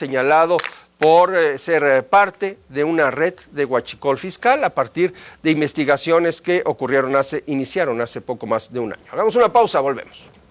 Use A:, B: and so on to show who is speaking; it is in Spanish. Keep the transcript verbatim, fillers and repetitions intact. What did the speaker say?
A: señalado por eh, ser eh, parte de una red de huachicol fiscal a partir de investigaciones que ocurrieron hace, iniciaron hace poco más de un año. Hagamos una pausa, volvemos.